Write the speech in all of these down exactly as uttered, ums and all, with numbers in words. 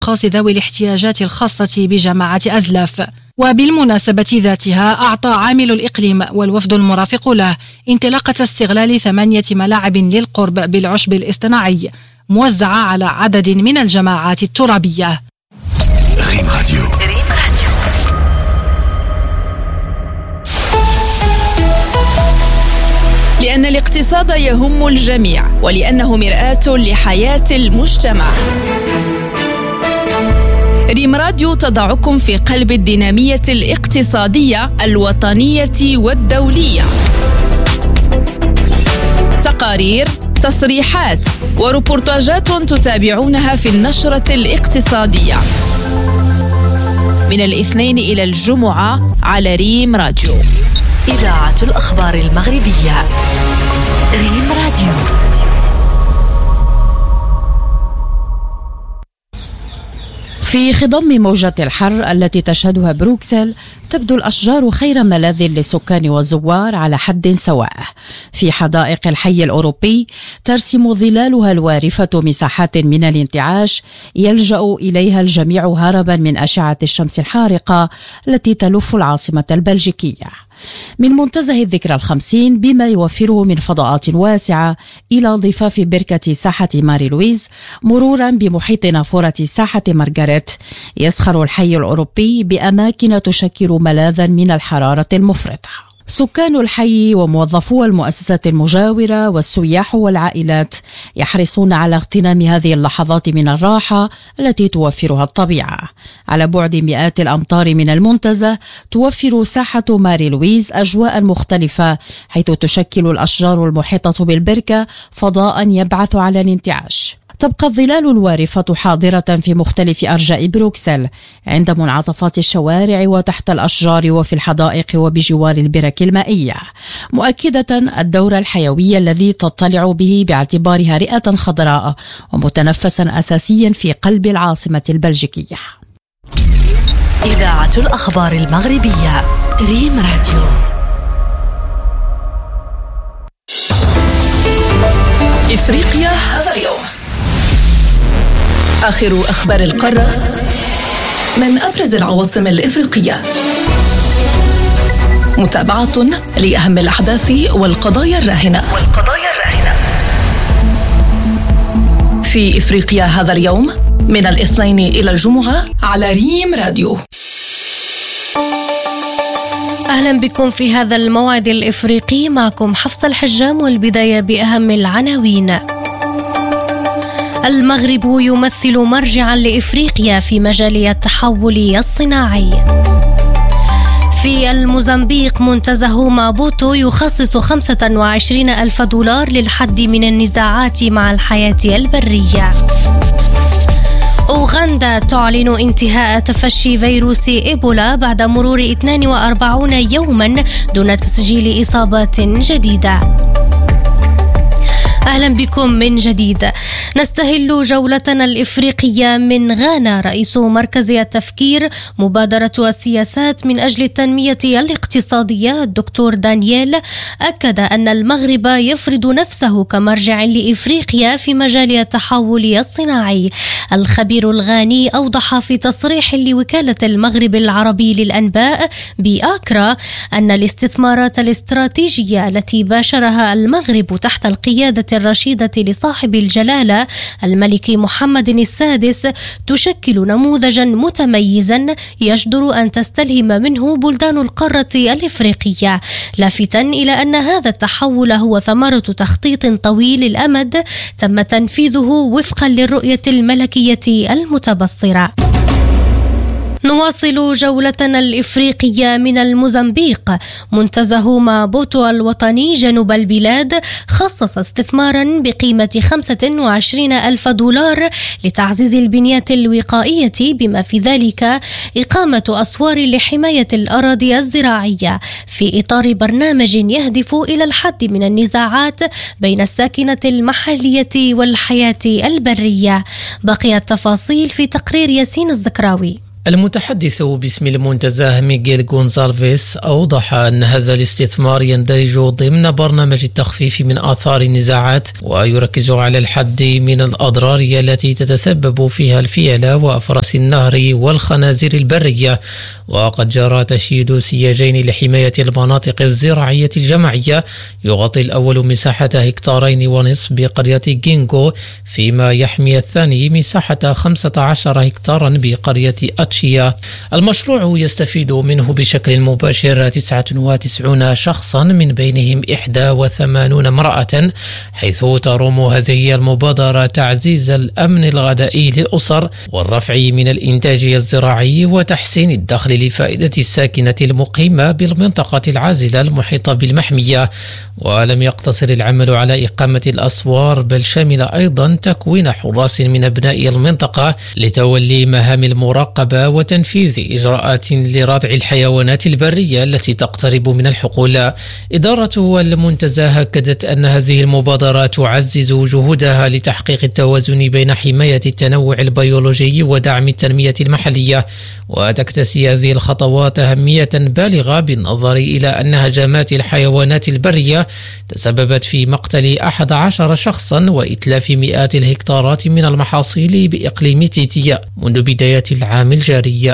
خاص ذوي الاحتياجات الخاصة بجماعة أزلف. وبالمناسبة ذاتها أعطى عامل الإقليم والوفد المرافق له انطلاقة استغلال ثمانية ملاعب للقرب بالعشب الاصطناعي موزعة على عدد من الجماعات الترابية. ريم راديو. لأن الاقتصاد يهم الجميع ولأنه مرآة لحياة المجتمع. ريم راديو تضعكم في قلب الدينامية الاقتصادية الوطنية والدولية. تقارير، تصريحات وريبورتاجات تتابعونها في النشرة الاقتصادية من الاثنين إلى الجمعة على ريم راديو. إذاعة الأخبار المغربية. ريم راديو. في خضم موجة الحر التي تشهدها بروكسل، تبدو الأشجار خير ملاذ للسكان والزوار على حد سواء. في حدائق الحي الأوروبي ترسم ظلالها الوارفة مساحات من الانتعاش يلجأ إليها الجميع هربا من أشعة الشمس الحارقة التي تلف العاصمة البلجيكية. من منتزه الذكرى الخمسين بما يوفره من فضاءات واسعة إلى ضفاف بركة ساحة ماري لويز مرورا بمحيط نافورة ساحة مارغاريت، يسخر الحي الأوروبي بأماكن تشكل ملاذا من الحرارة المفرطة. سكان الحي وموظفو المؤسسات المجاورة والسياح والعائلات يحرصون على اغتنام هذه اللحظات من الراحة التي توفرها الطبيعة. على بعد مئات الأمتار من المنتزه توفر ساحة ماري لويز أجواء مختلفة، حيث تشكل الأشجار المحيطة بالبركة فضاء يبعث على الانتعاش. تبقى الظلال الوارفة حاضرة في مختلف أرجاء بروكسل، عند منعطفات الشوارع وتحت الأشجار وفي الحدائق وبجوار البرك المائية، مؤكدة الدور الحيوي الذي تطلع به باعتبارها رئة خضراء ومتنفسا أساسيا في قلب العاصمة البلجيكية. إذاعة الأخبار المغربية. ريم راديو. إفريقيا هذا اليوم. آخر أخبار القارة من أبرز العواصم الإفريقية. متابعة لأهم الأحداث والقضايا الراهنة والقضايا الراهنة في إفريقيا هذا اليوم من الاثنين إلى الجمعة على ريم راديو. أهلا بكم في هذا الموعد الإفريقي، معكم حفصة الحجام، والبداية بأهم العناوين. المغرب يمثل مرجعا لإفريقيا في مجال التحول الصناعي. في الموزمبيق منتزه مابوتو يخصص خمسة وعشرين ألف دولار للحد من النزاعات مع الحياة البرية. أوغندا تعلن انتهاء تفشي فيروس إيبولا بعد مرور اثنين وأربعين يوما دون تسجيل إصابات جديدة. أهلا بكم من جديد. نستهل جولتنا الإفريقية من غانا. رئيس مركز التفكير مبادرة السياسات من أجل التنمية الاقتصادية الدكتور دانييل أكد أن المغرب يفرض نفسه كمرجع لإفريقيا في مجال التحول الصناعي. الخبير الغاني أوضح في تصريح لوكالة المغرب العربي للأنباء بآكرا أن الاستثمارات الاستراتيجية التي باشرها المغرب تحت القيادة الرشيدة لصاحب الجلالة الملك محمد السادس تشكل نموذجا متميزا يجدر أن تستلهم منه بلدان القارة الإفريقية، لافتا إلى أن هذا التحول هو ثمرة تخطيط طويل الأمد تم تنفيذه وفقا للرؤية الملكية المتبصرة. نواصل جولتنا الإفريقية من الموزمبيق. منتزه مابوتو الوطني جنوب البلاد خصص استثمارا بقيمة خمسة وعشرين ألف دولار لتعزيز البنية الوقائية، بما في ذلك إقامة أسوار لحماية الأراضي الزراعية في إطار برنامج يهدف إلى الحد من النزاعات بين الساكنة المحلية والحياة البرية. بقي التفاصيل في تقرير ياسين الزكراوي. المتحدث باسم المنتزه ميغيل غونزالفيس أوضح أن هذا الاستثمار يندرج ضمن برنامج التخفيف من آثار النزاعات ويركز على الحد من الأضرار التي تتسبب فيها الفيلة وأفراس النهر والخنازير البرية. وقد جرى تشييد سياجين لحماية المناطق الزراعية الجماعية يغطي الأول مساحة هكتارين ونصف بقرية جينغو، فيما يحمي الثاني مساحة خمسة عشر هكتارا بقرية أتشيا. المشروع يستفيد منه بشكل مباشر تسعة وتسعين شخصا من بينهم إحدى وثمانين امرأة، حيث تروم هذه المبادرة تعزيز الأمن الغذائي للأسر والرفع من الإنتاج الزراعي وتحسين الدخل لفائدة الساكنة المقيمة بالمنطقة العازلة المحيطة بالمحمية. ولم يقتصر العمل على إقامة الأسوار، بل شمل أيضا تكوين حراس من أبناء المنطقة لتولي مهام المراقبة وتنفيذ إجراءات لردع الحيوانات البرية التي تقترب من الحقول. إدارة المنتزه أكدت أن هذه المبادرة تعزز جهودها لتحقيق التوازن بين حماية التنوع البيولوجي ودعم التنمية المحلية، وتكتسي هذه الخطوات أهمية بالغة بالنظر إلى أن هجمات الحيوانات البرية تسببت في مقتل أحد عشر شخصا وإتلاف مئات الهكتارات من المحاصيل بإقليم تيتيا منذ بداية العام الجاري.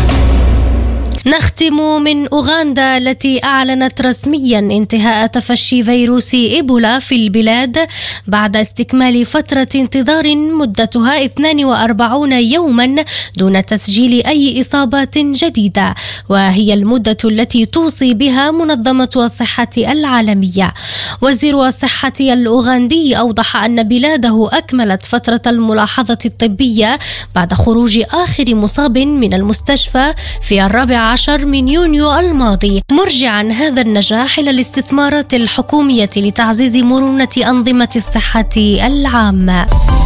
نختم من أوغندا التي أعلنت رسميا انتهاء تفشي فيروس إيبولا في البلاد بعد استكمال فترة انتظار مدتها اثنين وأربعين يوما دون تسجيل أي إصابات جديدة، وهي المدة التي توصي بها منظمة الصحة العالمية. وزير الصحة الأوغندي أوضح أن بلاده أكملت فترة الملاحظة الطبية بعد خروج آخر مصاب من المستشفى في الرابع عشر من يونيو الماضي، مرجعا هذا النجاح إلى الاستثمارات الحكومية لتعزيز مرونة أنظمة الصحة العامة.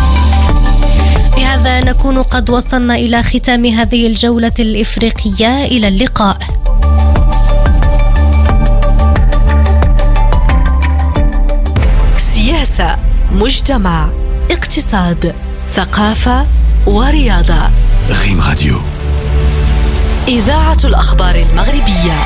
بهذا نكون قد وصلنا إلى ختام هذه الجولة الإفريقية. إلى اللقاء. سياسة، مجتمع، اقتصاد، ثقافة ورياضة. ريم راديو، إذاعة الأخبار المغربية.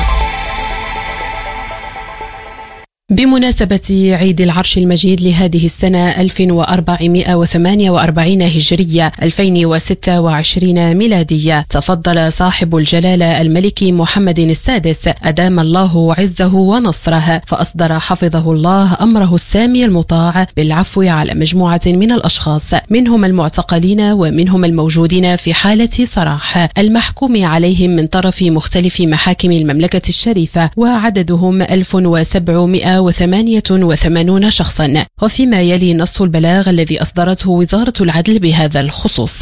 بمناسبة عيد العرش المجيد لهذه السنة ألف وأربعمائة وثمانية وأربعين هجرية ألفين وستة وعشرين ميلادية، تفضل صاحب الجلالة الملك محمد السادس أدام الله عزه ونصره، فأصدر حفظه الله أمره السامي المطاع بالعفو على مجموعة من الأشخاص، منهم المعتقلين ومنهم الموجودين في حالة سراح، المحكوم عليهم من طرف مختلف محاكم المملكة الشريفة، وعددهم ألف وسبعمائة وثمانية وثمانين شخصا. وفيما يلي نص البلاغ الذي أصدرته وزارة العدل بهذا الخصوص.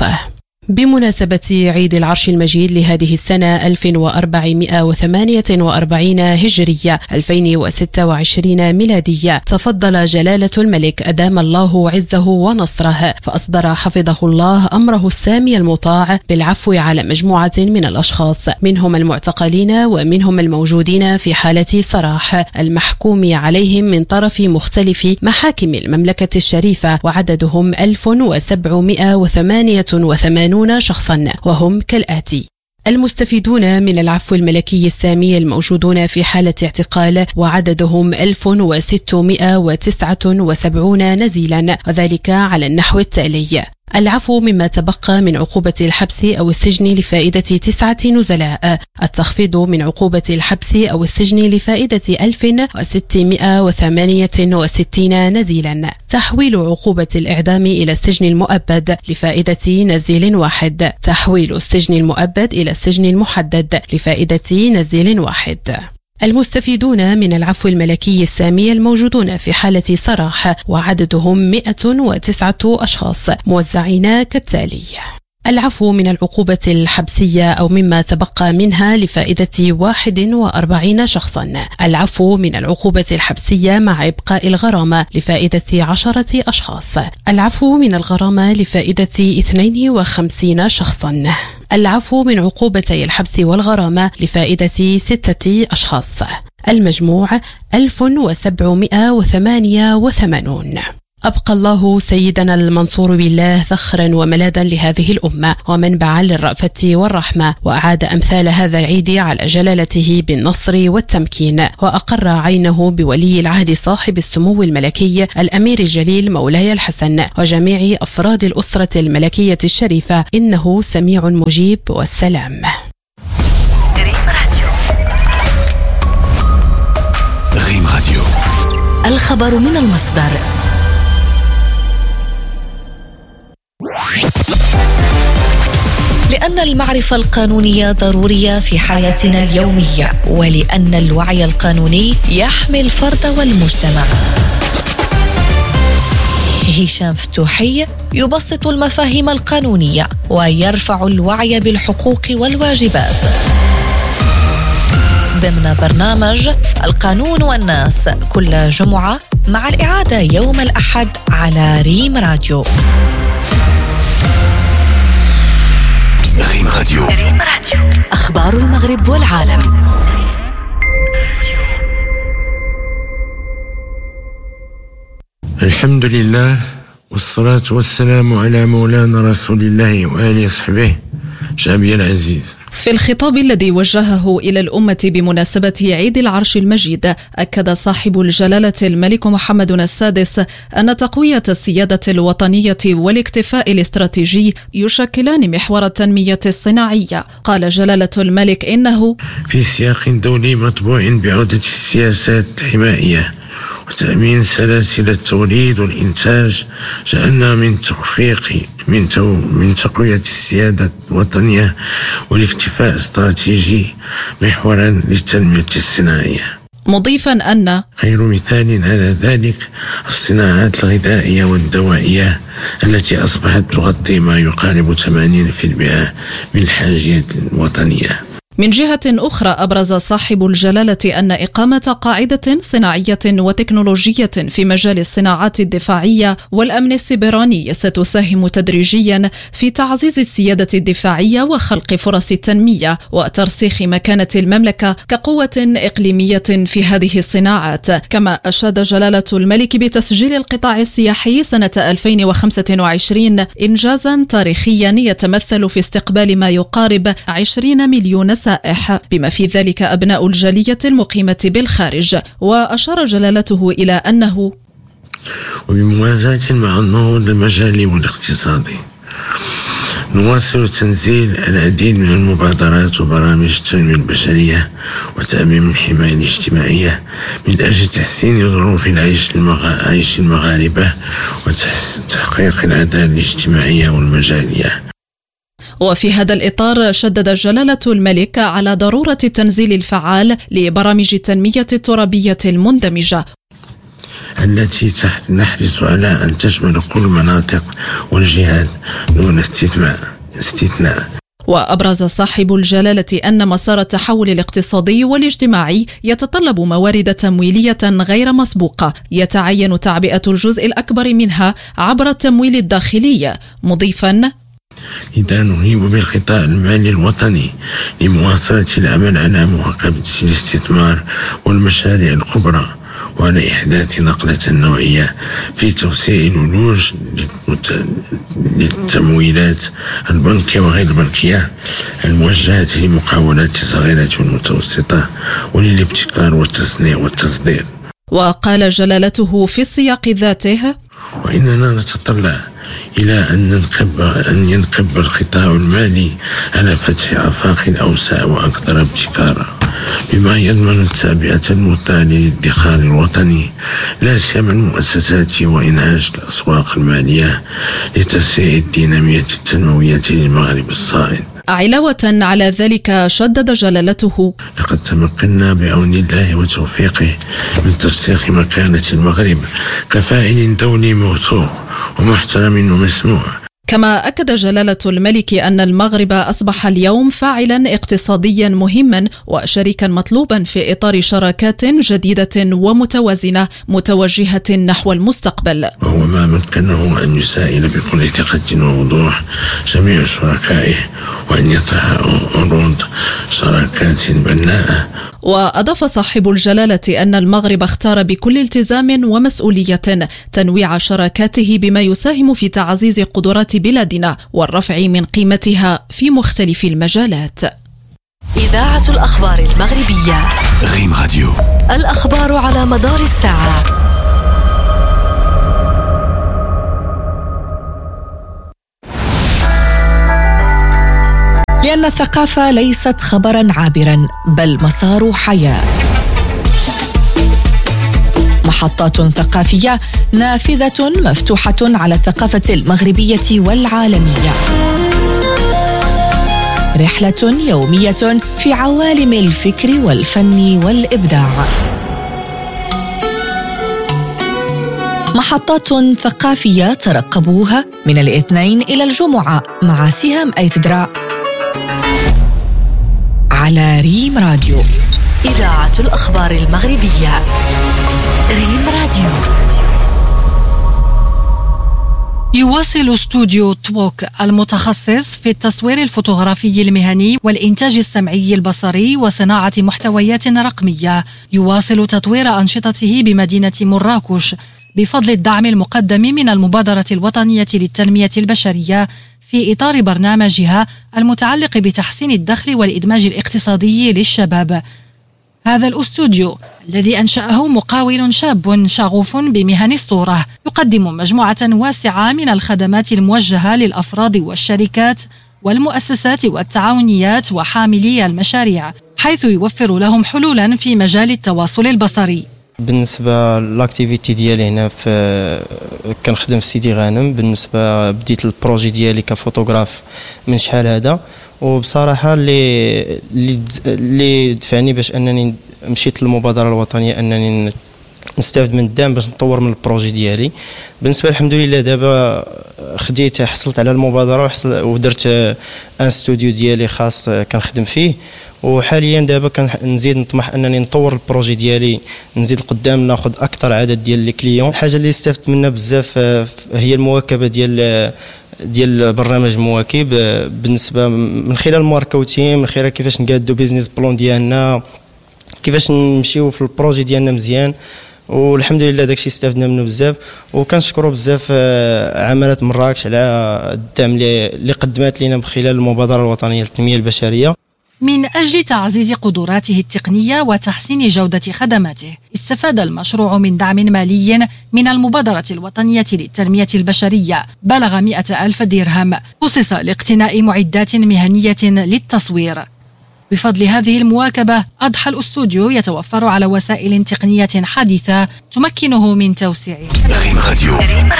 بمناسبة عيد العرش المجيد لهذه السنة ألف وأربعمائة وثمانية وأربعين هجرية ألفين وستة وعشرين ميلادية، تفضل جلالة الملك أدام الله عزه ونصره، فأصدر حفظه الله أمره السامي المطاع بالعفو على مجموعة من الأشخاص، منهم المعتقلين ومنهم الموجودين في حالة سراح، المحكوم عليهم من طرف مختلف محاكم المملكة الشريفة، وعددهم ألف وسبعمائة وثمانية وثمانين شخصا، وهم كالآتي: المستفيدون من العفو الملكي السامي الموجودون في حالة اعتقال، وعددهم ألف وستمائة وتسعة وسبعين نزيلا، وذلك على النحو التالي: العفو مما تبقى من عقوبة الحبس أو السجن لفائدة تسعة نزلاء، التخفيض من عقوبة الحبس أو السجن لفائدة ألف وستمائة وثمانية وستين نزيلا، تحويل عقوبة الإعدام إلى السجن المؤبد لفائدة نزيل واحد، تحويل السجن المؤبد إلى السجن المحدد لفائدة نزيل واحد. المستفيدون من العفو الملكي السامي الموجودون في حالة سراح، وعددهم مئة وتسعة أشخاص، موزعين كالتالي: العفو من العقوبة الحبسية أو مما تبقى منها لفائدة واحد وأربعين شخصا، العفو من العقوبة الحبسية مع إبقاء الغرامة لفائدة عشرة أشخاص، العفو من الغرامة لفائدة اثنين وخمسين شخصا، العفو من عقوبتي الحبس والغرامة لفائدة ستة أشخاص، المجموع ألف وسبعمائة وثمانية وثمانين. أبقى الله سيدنا المنصور بالله ذخرا وملاذا لهذه الأمة ومنبعا للرأفة والرحمة، وأعاد أمثال هذا العيد على جلالته بالنصر والتمكين، وأقر عينه بولي العهد صاحب السمو الملكي الأمير الجليل مولاي الحسن وجميع أفراد الأسرة الملكية الشريفة، إنه سميع مجيب والسلام. ريم راديو، الخبر من المصدر. لأن المعرفة القانونية ضرورية في حياتنا اليومية، ولأن الوعي القانوني يحمي الفرد والمجتمع. هشام فتوحي يبسط المفاهيم القانونية ويرفع الوعي بالحقوق والواجبات ضمن برنامج القانون والناس كل جمعة، مع الإعادة يوم الأحد على ريم راديو. ريم راديو، أخبار المغرب والعالم. الحمد لله والصلاة والسلام على مولانا رسول الله وآله وصحبه. شعبي العزيز، في الخطاب الذي وجهه إلى الأمة بمناسبة عيد العرش المجيد، أكد صاحب الجلالة الملك محمد السادس أن تقوية السيادة الوطنية والاكتفاء الاستراتيجي يشكلان محور التنمية الصناعية. قال جلالة الملك إنه في سياق دولي مطبوع بعودة السياسات الحمائية وتأمين سلاسل التوليد والإنتاج، جعلنا من توفيق من تو من تقوية السيادة الوطنية والاكتفاء الاستراتيجي محورا للتنمية الصناعية، مضيفا أن خير مثال على ذلك الصناعات الغذائية والدوائية التي أصبحت تغطي ما يقارب ثمانين بالمئة من الحاجيات الوطنية. من جهة أخرى، أبرز صاحب الجلالة أن إقامة قاعدة صناعية وتكنولوجية في مجال الصناعات الدفاعية والأمن السيبراني ستساهم تدريجيا في تعزيز السيادة الدفاعية وخلق فرص التنمية وترسيخ مكانة المملكة كقوة إقليمية في هذه الصناعات. كما أشاد جلالة الملك بتسجيل القطاع السياحي سنة ألفين وخمسة وعشرين إنجازا تاريخيا يتمثل في استقبال ما يقارب عشرين مليون سائح، بما في ذلك أبناء الجالية المقيمة بالخارج. وأشار جلالته إلى أنه وبموازاة مع النهوض المجالي والاقتصادي نواصل تنزيل العديد من المبادرات وبرامج التنمية البشرية وتأمين الحماية الاجتماعية من أجل تحسين ظروف العيش عيش المغاربة وتحقيق العدالة الاجتماعية والمجالية. وفي هذا الإطار شدد جلالة الملك على ضرورة التنزيل الفعال لبرامج التنمية الترابية المندمجة التي نحرص على أن تشمل كل المناطق والجهات دون استثناء استثناء. وأبرز صاحب الجلالة أن مسار التحول الاقتصادي والاجتماعي يتطلب موارد تمويلية غير مسبوقة يتعين تعبئة الجزء الأكبر منها عبر التمويل الداخلي، مضيفا إذا نهيب بالقطاع المالي الوطني لمواصلة العمل على مواكبة الاستثمار والمشاريع الكبرى وعلى إحداث نقلة نوعية في توسيع الولوج للتمويلات البنكية وغير البنكية الموجهة لمقاولات صغيرة والمتوسطة وللابتكار والتصنيع والتصدير. وقال جلالته في السياق ذاته وإننا نتطلع إلى أن ننقب أن ينقب القطاع المالي على فتح آفاق أوسع وأكثر ابتكارا، بما يضمن التعبئة المتاحة للادخار الوطني لا سيما المؤسسات وإنعاش الأسواق المالية لتسريع الدينامية التنموية للمغرب الصاعد. علاوة على ذلك شدد جلالته لقد تمكنا بعون الله وتوفيقه من ترسيخ مكانة المغرب كفاعل دولي موثوق ومحترم ومسموع. كما أكد جلالة الملك أن المغرب أصبح اليوم فاعلا اقتصاديا مهما وشريكا مطلوبا في إطار شراكات جديدة ومتوازنة متوجهة نحو المستقبل، وهو ما مكنه أن يسائل بكل ثقة ووضوح جميع شركائه وأن يطرح عروض شراكات بناءة. وأضاف صاحب الجلالة أن المغرب اختار بكل التزام ومسؤولية تنويع شراكاته بما يساهم في تعزيز قدرات بلادنا والرفع من قيمتها في مختلف المجالات. إذاعة الأخبار المغربية ريم راديو، الأخبار على مدار الساعة. لأن الثقافة ليست خبرا عابرا بل مسار حياة. محطات ثقافية نافذة مفتوحة على الثقافة المغربية والعالمية. رحلة يومية في عوالم الفكر والفن والإبداع. محطات ثقافية ترقبوها من الاثنين إلى الجمعة مع سهام أيتدرا على ريم راديو. إذاعة الأخبار المغربية ريم راديو. يواصل استوديو توك المتخصص في التصوير الفوتوغرافي المهني والإنتاج السمعي البصري وصناعة محتويات رقمية، يواصل تطوير أنشطته بمدينة مراكش بفضل الدعم المقدم من المبادرة الوطنية للتنمية البشرية في إطار برنامجها المتعلق بتحسين الدخل والإدماج الاقتصادي للشباب. هذا الأستوديو الذي أنشأه مقاول شاب شغوف بمهن الصورة يقدم مجموعة واسعة من الخدمات الموجهة للأفراد والشركات والمؤسسات والتعاونيات وحاملي المشاريع، حيث يوفر لهم حلولا في مجال التواصل البصري. بالنسبه لاكتيفيتي ديالي هنا في كنخدم في سيدي غانم. بالنسبه بديت البروجي ديالي كفوتوغراف من شحال هذا، وبصراحه اللي اللي دفعني باش انني مشيت للمبادره الوطنيه انني نستافد من الدعم باش نطور من البروجي ديالي. بالنسبه الحمد لله دابا خديت حصلت على المبادره ودرت ان ستوديو ديالي خاص كنخدم فيه، وحاليا دابا كنزيد نطمح انني نطور البروجي ديالي، نزيد لقدام ناخذ اكثر عدد ديال لي كليون. الحاجه اللي استفدت منها بزاف هي المواكبه ديال ديال برنامج مواكب بالنسبه من خلال الماركتينغ، من خلال كيفاش نقادوا بيزنس بلان ديالنا، كيفاش نمشيو في البروجي ديالنا مزيان. والحمد لله داكشي استفدنا منه بزاف، وكنشكروا بزاف عمالة مراكش على الدعم اللي قدمت لنا من خلال المبادرة الوطنية للتنمية البشرية. من أجل تعزيز قدراته التقنية وتحسين جودة خدماته، استفاد المشروع من دعم مالي من المبادرة الوطنية للتنمية البشرية بلغ مئة ألف درهم، خصص لاقتناء معدات مهنية للتصوير. بفضل هذه المواكبة أضحى الأستوديو يتوفر على وسائل تقنية حديثة تمكنه من توسيع ريم راديو.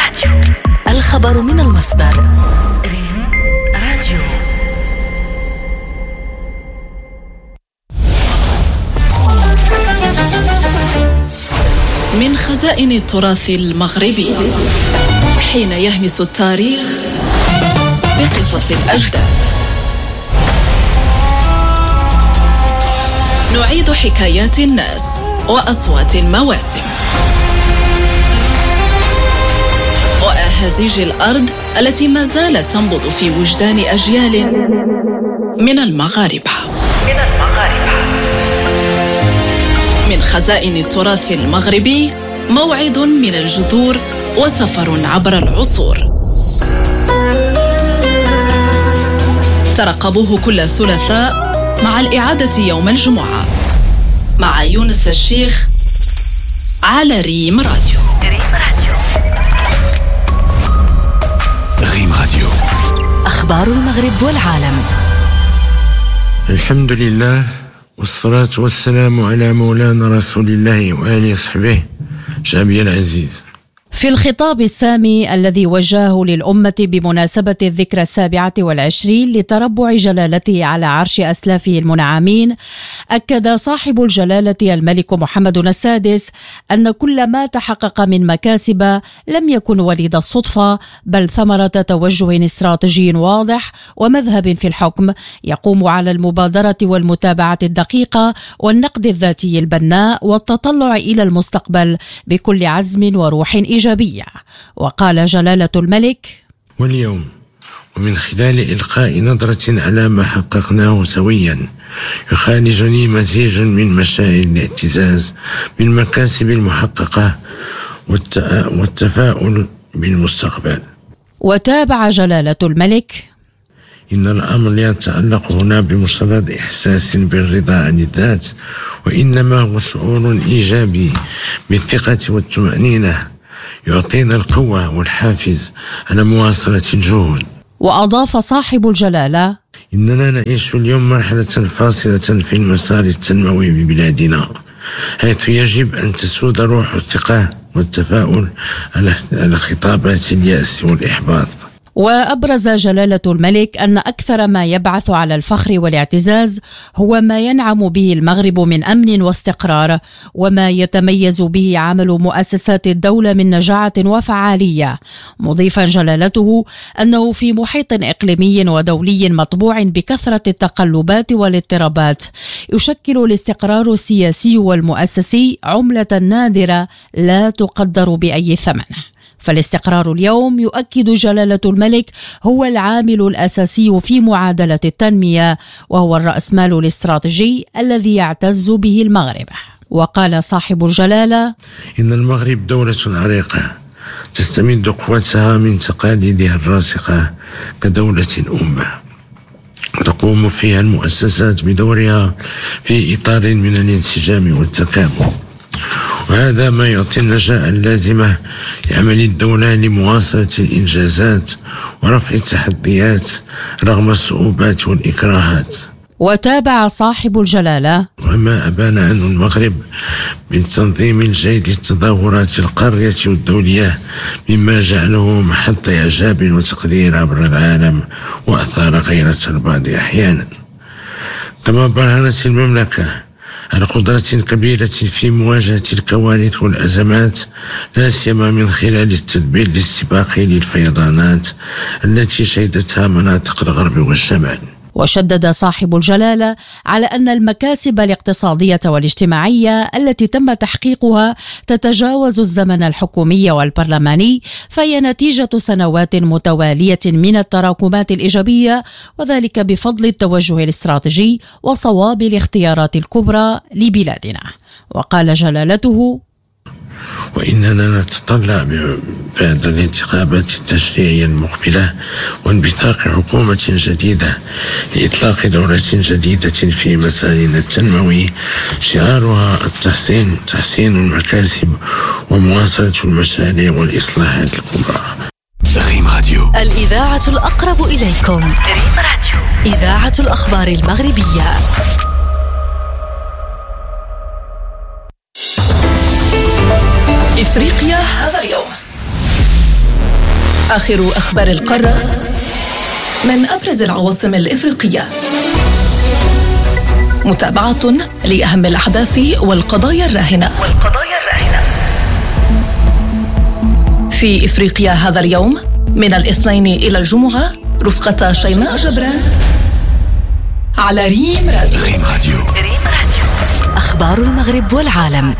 الخبر من المصدر. ريم راديو. من خزائن التراث المغربي، حين يهمس التاريخ بقصص الأجداد، نعيد حكايات الناس وأصوات المواسم وأهازيج الأرض التي ما زالت تنبض في وجدان أجيال من المغاربة. من المغاربة من خزائن التراث المغربي، موعد من الجذور وسفر عبر العصور. ترقبوه كل ثلاثاء مع الإعادة يوم الجمعة مع يونس الشيخ على ريم راديو. ريم راديو، أخبار المغرب والعالم. الحمد لله والصلاة والسلام على مولانا رسول الله وآله وصحبه. شعبي العزيز، في الخطاب السامي الذي وجهه للأمة بمناسبة الذكرى السابعة والعشرين لتربع جلالته على عرش أسلافه المنعمين، أكد صاحب الجلالة الملك محمد السادس أن كل ما تحقق من مكاسب لم يكن وليد الصدفة، بل ثمرة توجه استراتيجي واضح ومذهب في الحكم يقوم على المبادرة والمتابعة الدقيقة والنقد الذاتي البناء والتطلع إلى المستقبل بكل عزم وروح إيجابية. وقال جلالة الملك: واليوم ومن خلال إلقاء نظرة على ما حققناه سويا يخالجني مزيج من مشاعر الاعتزاز بالمكاسب المحققة والتفاؤل بالمستقبل. وتابع جلالة الملك: إن الأمر لا يتعلق هنا بمجرد إحساس بالرضا عن الذات، وإنما هو شعور إيجابي بالثقة والطمأنينة يعطينا القوة والحافز على مواصلة الجهود. وأضاف صاحب الجلالة: إننا نعيش اليوم مرحلة فاصلة في المسار التنموي ببلادنا، حيث يجب أن تسود روح الثقة والتفاؤل على خطابات اليأس والإحباط. وأبرز جلالة الملك أن أكثر ما يبعث على الفخر والاعتزاز هو ما ينعم به المغرب من أمن واستقرار، وما يتميز به عمل مؤسسات الدولة من نجاعة وفعالية، مضيفا جلالته أنه في محيط إقليمي ودولي مطبوع بكثرة التقلبات والاضطرابات، يشكل الاستقرار السياسي والمؤسسي عملة نادرة لا تقدر بأي ثمن. فالاستقرار اليوم، يؤكد جلالة الملك، هو العامل الأساسي في معادلة التنمية، وهو الرأسمال الاستراتيجي الذي يعتز به المغرب. وقال صاحب الجلالة: إن المغرب دولة عريقة تستمد قوتها من تقاليدها الراسخة كدولة أمة، تقوم فيها المؤسسات بدورها في إطار من الانسجام والتكامل، وهذا ما يعطي النجاة اللازمة لعمل الدولة لمواصلة الإنجازات ورفع التحديات رغم الصعوبات والإكراهات. وتابع صاحب الجلالة: وما أبان عنه المغرب من تنظيم الجيد للتظاهرات القارية والدولية مما جعله محط إعجاب وتقدير عبر العالم وأثار غيرة البعض أحيانا. كما برهنت المملكة على قدرة كبيرة في مواجهة الكوارث والأزمات، لا سيما من خلال التدبير الاستباقي للفيضانات التي شهدتها مناطق الغرب والشمال. وشدد صاحب الجلالة على أن المكاسب الاقتصادية والاجتماعية التي تم تحقيقها تتجاوز الزمن الحكومي والبرلماني، فهي نتيجة سنوات متوالية من التراكمات الإيجابية، وذلك بفضل التوجه الاستراتيجي وصواب الاختيارات الكبرى لبلادنا. وقال جلالته: وإننا نتطلع بعد الانتخابات التشريعية المقبلة وانبثاق حكومة جديدة لإطلاق دورة جديدة في مسارنا التنموي شعارها التحسين تحسين المكاسب ومواصلة المشاريع والإصلاحات الكبرى. ريم راديو، الإذاعة الأقرب إليكم. ريم راديو، إذاعة الأخبار المغربية. إفريقيا هذا اليوم، آخر أخبار القارة من أبرز العواصم الإفريقية، متابعة لأهم الأحداث والقضايا الراهنة. في إفريقيا هذا اليوم من الاثنين إلى الجمعة، رفقة شيماء جبران على ريم راديو. ريم راديو، أخبار المغرب والعالم.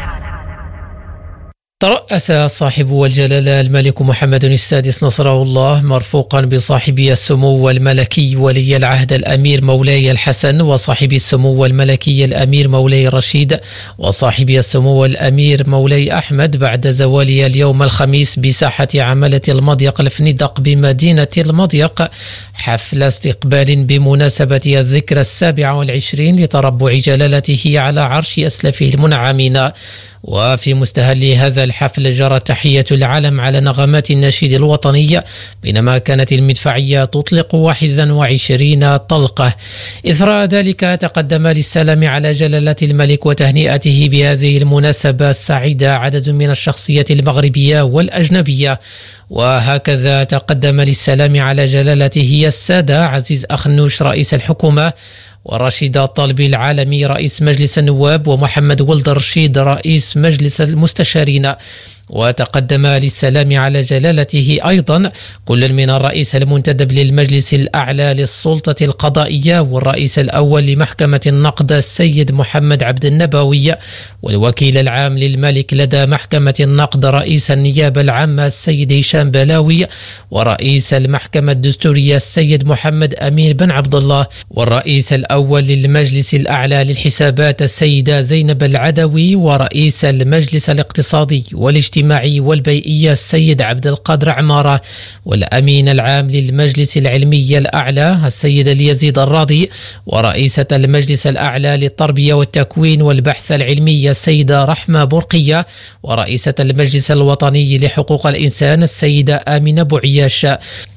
ترأس صاحب الجلالة الملك محمد السادس نصره الله مرفوقا بصاحبي السمو الملكي ولي العهد الأمير مولاي الحسن، وصاحبي السمو الملكي الأمير مولاي رشيد، وصاحبي السمو الأمير مولاي أحمد، بعد زوالي اليوم الخميس بساحة عملة المضيق الفندق بمدينة المضيق حفل استقبال بمناسبة الذكرى السابعة والعشرين لتربع جلالته على عرش أسلافه المنعمين. وفي مستهل هذا الحفل جرت تحية العلم على نغمات النشيد الوطني، بينما كانت المدفعية تطلق واحد وعشرين طلقة. إثر ذلك تقدم للسلام على جلالة الملك وتهنئته بهذه المناسبة السعيدة عدد من الشخصيات المغربية والأجنبية، وهكذا تقدم للسلام على جلالته السادة عزيز أخنوش رئيس الحكومة، ورشيد الطالبي العالمي رئيس مجلس النواب، ومحمد ولد رشيد رئيس مجلس المستشارين، وتقدم للسلام على جلالته أيضا كل من الرئيس المنتدب للمجلس الأعلى للسلطة القضائية والرئيس الأول لمحكمة النقد السيد محمد عبد النبوي، والوكيل العام للملك لدى محكمة النقد رئيس النيابة العامة السيد هشام بلاوي، ورئيس المحكمة الدستورية السيد محمد أمين بن عبد الله، والرئيس الأول للمجلس الأعلى للحسابات السيدة زينب العدوي، ورئيس المجلس الاقتصادي والاجتماعي والبيئي السيد عبد القادر عمارة، والأمين العام للمجلس العلمي الأعلى السيد اليزيد الراضي، ورئيسة المجلس الأعلى للتربية والتكوين والبحث العلمي السيدة رحمة برقية، ورئيسة المجلس الوطني لحقوق الإنسان السيدة آمنة بوعياش.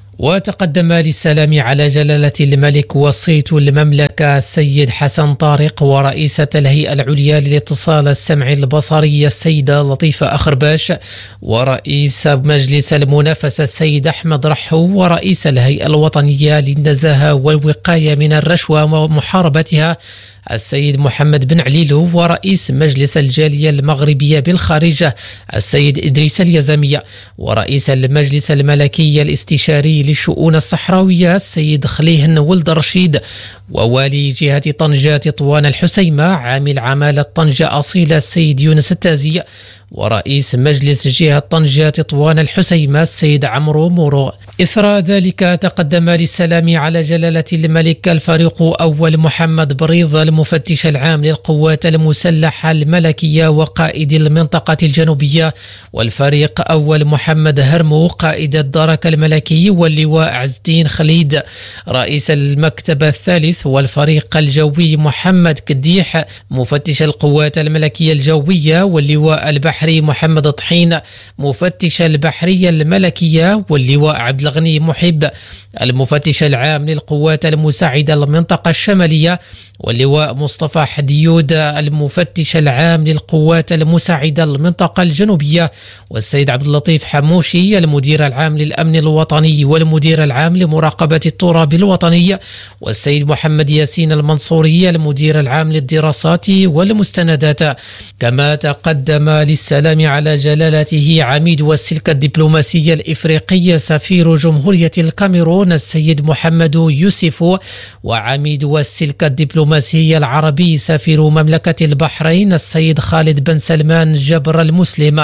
وتقدم للسلام على جلالة الملك وصيت المملكة السيد حسن طارق، ورئيسة الهيئة العليا للاتصال السمعي البصري السيدة لطيفة أخرباش، ورئيس مجلس المنافسة السيد أحمد رحو، ورئيس الهيئة الوطنية للنزاهة والوقاية من الرشوة ومحاربتها السيد محمد بن عليلو، ورئيس مجلس الجالية المغربية بالخارج السيد إدريس اليزمية، ورئيس المجلس الملكي الاستشاري للشؤون الصحراوية السيد خليهن ولد رشيد، ووالي جهة طنجة تطوان الحسيمة عامل عمالة طنجة أصيلة السيد يونس التازي، ورئيس مجلس جهة طنجة تطوان الحسيمة السيد عمرو مورو. إثر ذلك تقدم للسلام على جلالة الملك الفريق أول محمد بريض المفتش العام للقوات المسلحة الملكية وقائد المنطقة الجنوبية، والفريق أول محمد هرمو قائد الدرك الملكي، واللواء عز الدين خليد رئيس المكتب الثالث، والفريق الجوي محمد كديح مفتش القوات الملكية الجوية، واللواء البحري محمد طحين مفتش البحرية الملكية، واللواء عبد الغني محب المفتش العام للقوات المساعدة المنطقة الشمالية، واللواء مصطفى حديود المفتش العام للقوات المساعدة المنطقة الجنوبية، والسيد عبد اللطيف حموشي المدير العام للأمن الوطني والمدير العام لمراقبة التراب الوطني، والسيد محمد ياسين المنصوري المدير العام للدراسات والمستندات. كما تقدم للسلام على جلالته عميد والسلك الدبلوماسي الإفريقي سفير جمهورية الكاميرون السيد محمد يوسف، وعميد والسلك الدبلوماسي العربي سفير مملكة البحرين السيد خالد بن سلمان جبر المسلم،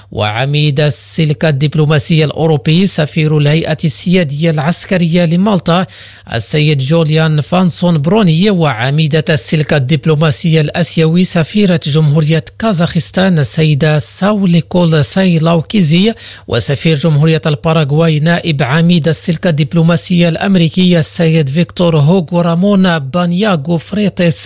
وعميد السلك الدبلوماسي الأوروبي سفير الهيئة السيادية العسكرية لمالطا السيد جوليان فانسون بروني، وعميدة السلك الدبلوماسي الأسيوي سفيرة جمهورية كازاخستان السيدة ساوليكول سايلاوكيزي، وسفير جمهورية الباراغواي نائب عميد السلك الدبلوماسي الأمريكي السيد فيكتور هوغو رامون بانياغو فريتس.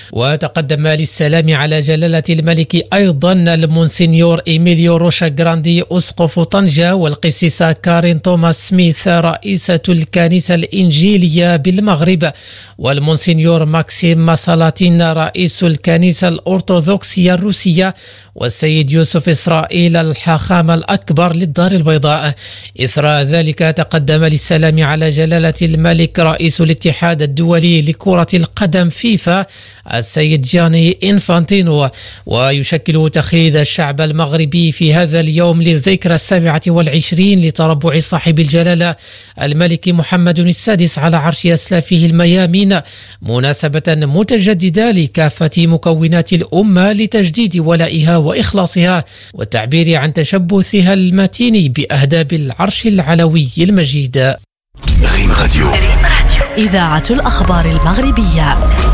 وتقدم للسلام على جلالة الملك أيضا المونسينيور إيميليو روشا جراندي أسقف طنجة، والقسيسة كارين توماس سميث رئيسة الكنيسة الإنجيلية بالمغرب، والمونسينيور ماكسيم ماسالاتين رئيس الكنيسة الأرثوذكسية الروسية، والسيد يوسف إسرائيل الحاخام الأكبر للدار البيضاء. إثر ذلك تقدم للسلام على جلالة الملك رئيس الاتحاد الدولي لكرة القدم فيفا السيد جاني إنفانتينو، ويشكل تخليد الشعب المغربي في هذا اليوم للذكرى السابعة والعشرين لتربع صاحب الجلالة الملك محمد السادس على عرش أسلافه الميامين مناسبة متجددة لكافة مكونات الأمة لتجديد ولائها وإخلاصها والتعبير عن تشبثها المتين بأهداب العرش العلوي المجيد. ريم راديو، إذاعة الأخبار المغربية.